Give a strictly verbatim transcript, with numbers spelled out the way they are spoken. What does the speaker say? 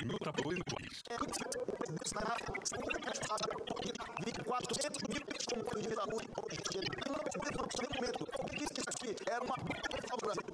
mil trabalhadores no país. quatrocentos mil pessoas de saúde. Era uma